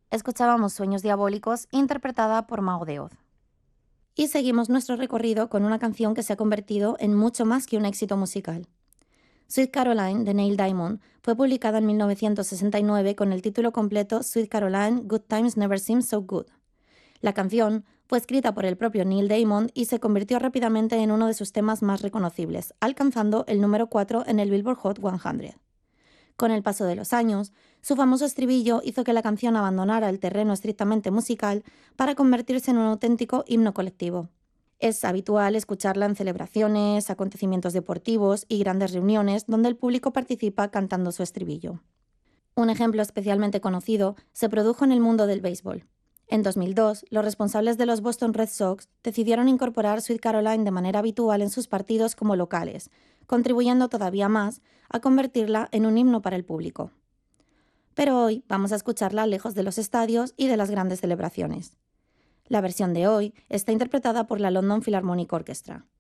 escuchábamos Sueños Diabólicos, interpretada por Mago de Oz. Y seguimos nuestro recorrido con una canción que se ha convertido en mucho más que un éxito musical. Sweet Caroline, de Neil Diamond, fue publicada en 1969 con el título completo Sweet Caroline, Good Times Never Seem So Good. La canción fue escrita por el propio Neil Diamond y se convirtió rápidamente en uno de sus temas más reconocibles, alcanzando el número 4 en el Billboard Hot 100. Con el paso de los años, su famoso estribillo hizo que la canción abandonara el terreno estrictamente musical para convertirse en un auténtico himno colectivo. Es habitual escucharla en celebraciones, acontecimientos deportivos y grandes reuniones donde el público participa cantando su estribillo. Un ejemplo especialmente conocido se produjo en el mundo del béisbol. En 2002, los responsables de los Boston Red Sox decidieron incorporar Sweet Caroline de manera habitual en sus partidos como locales, contribuyendo todavía más a convertirla en un himno para el público. Pero hoy vamos a escucharla lejos de los estadios y de las grandes celebraciones. La versión de hoy está interpretada por la London Philharmonic Orchestra.